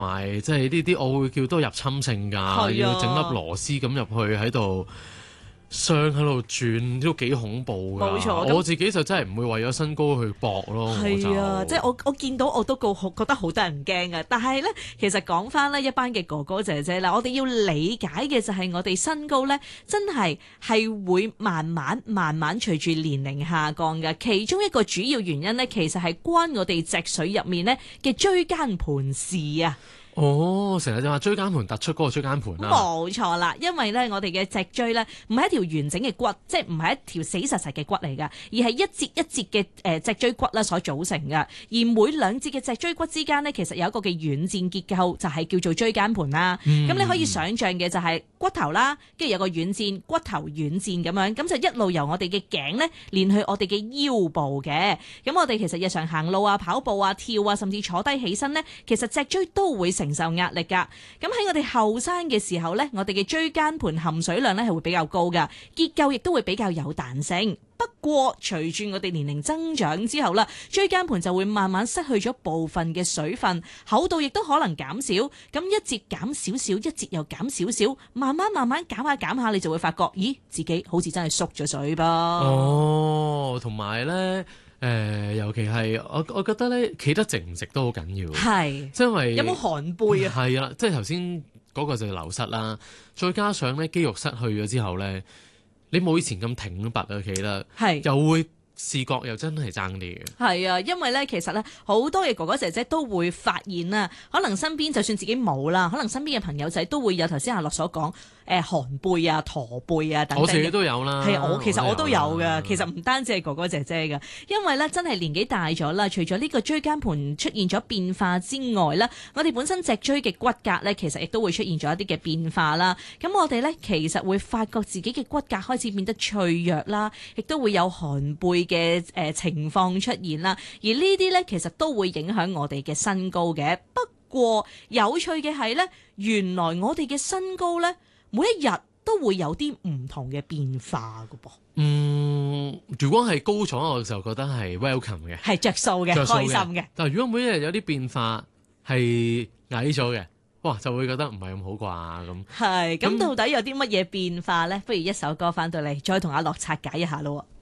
埋即係呢啲我會叫多入侵性㗎，要整粒螺絲咁入去喺度。箱喺度轉都幾恐怖㗎， 冇錯， 我自己就真係唔會為咗身高去搏咯。 係啊，即係我見到我都覺得好得人驚啊！但係咧，其實講翻呢一班嘅哥哥姐姐啦，我哋要理解嘅就係我哋身高咧，真係會慢慢隨住年齡下降嘅。其中一個主要原因咧，其實係關我哋脊髓入面咧嘅椎間盤事啊。 哦，成日就話椎間盤突出嗰個椎間盤啦， 冇錯啦，因為咧我哋嘅脊椎咧唔係一條完整嘅骨，即係唔係一條死實實嘅骨嚟噶，而係一節一節嘅脊椎骨啦所組成嘅。而每兩節嘅脊椎骨之間咧，其實有一個嘅軟墊結構，就係叫做椎間盤啦。咁你可以想象嘅就係骨頭啦，跟住有個軟墊，骨頭軟墊咁樣，咁就一路由我哋嘅頸咧連去我哋嘅腰部嘅。咁我哋其實日常行路啊、跑步啊、跳啊，甚至坐低起身咧，其實脊椎都會承受壓力㗎。咁喺我哋後生嘅時候咧，我哋嘅椎間盤含水量咧係會比較高㗎，結構亦都會比較有彈性。不過隨住我哋年齡增長之後啦，椎間盤就會慢慢失去咗部分嘅水分，厚度亦都可能減少。咁一節減少少，一節又減少少，慢慢減下，你就會發覺，咦，自己好似真係縮咗水噃。 哦，同埋咧。尤其係我覺得咧，企得直唔直都好緊要。係，即係因為有冇寒背啊？ 係啦，即係頭先嗰個就係流失啦，再加上咧肌肉失去咗之後咧，你冇以前咁挺拔啊，企得係又會視覺又真係爭啲嘅。係啊，因為咧其實咧好多嘅哥哥姐姐都會發現啊，可能身邊就算自己冇啦，可能身邊嘅朋友仔都會有頭先阿樂所講。寒背啊、駝背啊等等， 我自己都有啦。 係其實我都有㗎。其實唔單止係哥哥姐姐㗎，因為咧真係年紀大咗啦，除咗呢個椎間盤出現咗變化之外啦，我哋本身脊椎嘅骨骼咧，其實亦都會出現咗一啲嘅變化啦。咁我哋咧其實會發覺自己嘅骨骼開始變得脆弱啦，亦都會有寒背嘅情況出現啦。而呢啲咧其實都會影響我哋嘅身高嘅。不過有趣嘅係咧，原來我哋嘅身高咧，每一日都會有啲唔同嘅變化㗎噃。 如果係高咗，我就覺得係 welcome 嘅，係着數嘅，開心嘅。 但係如果每一日有啲變化係矮咗嘅，哇，就會覺得唔係咁好啩咁。 係，咁到底有啲乜嘢變化咧？不如一首歌翻到嚟，再同阿樂拆解一下咯。